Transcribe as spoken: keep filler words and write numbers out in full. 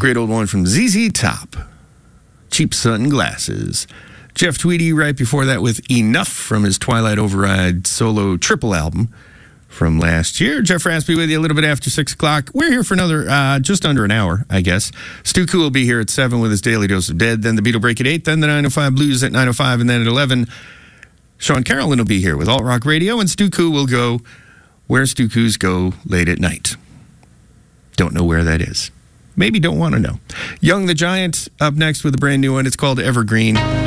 Great old one from Z Z Top. Cheap Sunglasses. Jeff Tweedy right before that with Enough from his Twilight Override solo triple album from last year. Jeff Raspy with you a little bit after six o'clock. We're here for another, uh, just under an hour, I guess. Stu Cool will be here at seven with his Daily Dose of Dead. Then the Beatle Break at eight. Then the nine oh five Blues at nine oh five. And then at eleven, Sean Carolyn will be here with Alt Rock Radio. And Stu Cool will go where Stu Coos go late at night. Don't know where that is. Maybe don't want to know. Young the Giant up next with a brand new one. It's called Evergreen.